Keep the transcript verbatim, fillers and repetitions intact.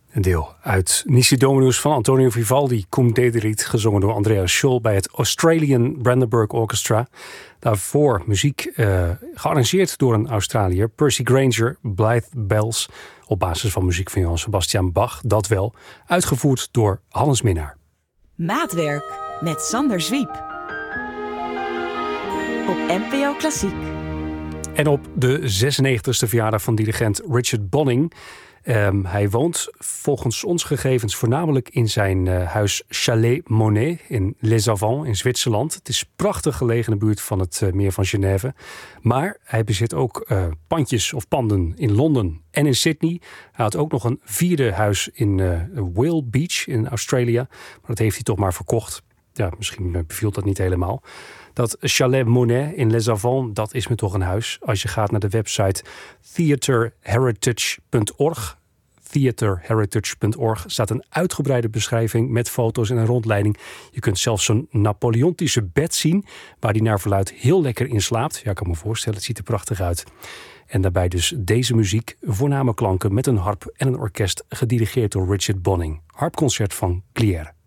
Een deel uit Nisi Dominus van Antonio Vivaldi, Cum Dederit, gezongen door Andreas Scholl bij het Australian Brandenburg Orchestra. Daarvoor muziek uh, gearrangeerd door een Australiër, Percy Grainger, Blythe Bells, op basis van muziek van Johann Sebastian Bach, dat wel, uitgevoerd door Hannes Minnaar. Maatwerk met Sander Zwiep op N P O Klassiek. En op de zesennegentigste verjaardag van dirigent Richard Bonning. Um, hij woont volgens ons gegevens voornamelijk in zijn uh, huis Chalet Monet in Les Avants in Zwitserland. Het is prachtig gelegen in de buurt van het uh, meer van Genève. Maar hij bezit ook uh, pandjes of panden in Londen en in Sydney. Hij had ook nog een vierde huis in uh, Whale Beach in Australië. Maar dat heeft hij toch maar verkocht. Ja, misschien beviel dat niet helemaal. Dat Chalet Monet in Les Avants, dat is me toch een huis. Als je gaat naar de website theater heritage punt org, theater heritage punt org, staat een uitgebreide beschrijving met foto's en een rondleiding. Je kunt zelfs zo'n Napoleontische bed zien, waar die naar verluidt heel lekker in slaapt. Ja, ik kan me voorstellen, het ziet er prachtig uit. En daarbij dus deze muziek, voorname klanken met een harp en een orkest, gedirigeerd door Richard Bonning. Harpconcert van Glière.